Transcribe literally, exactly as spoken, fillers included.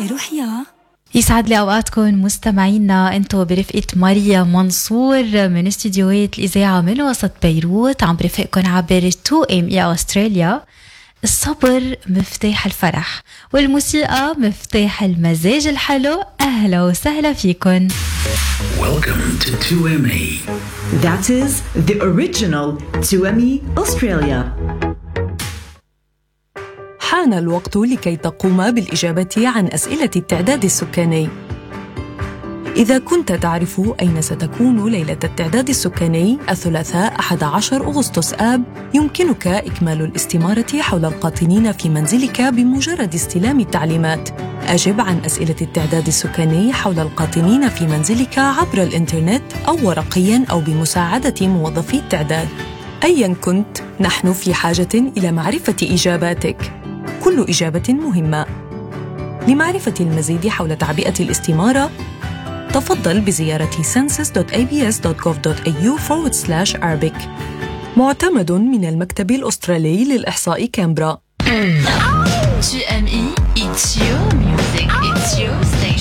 روحيا. يسعد لي أوقاتكم مستمعينا، أنتوا برفقة ماريا منصور من استديوهات الإذاعة من وسط بيروت، عم برفقكم عبر تو إم إي أستراليا. الصبر مفتاح الفرح والموسيقى مفتاح المزاج الحلو. أهلا وسهلا فيكن. Welcome to تو إم إي. That is the original تو إم إي Australia. حان الوقت لكي تقوم بالإجابة عن أسئلة التعداد السكاني. إذا كنت تعرف أين ستكون ليلة التعداد السكاني الثلاثاء أحد عشر أغسطس آب، يمكنك إكمال الاستمارة حول القاطنين في منزلك بمجرد استلام التعليمات. أجب عن أسئلة التعداد السكاني حول القاطنين في منزلك عبر الإنترنت أو ورقياً أو بمساعدة موظفي التعداد. أياً كنت، نحن في حاجة إلى معرفة إجاباتك. كل إجابة مهمة. لمعرفة المزيد حول تعبئة الاستمارة، تفضل بزيارة census دوت إيه بي إس دوت جوف دوت إيه يو forward slash arabic. معتمد من المكتب الأسترالي للإحصاء كامبرا. تو إم إي, it's your music, it's your station.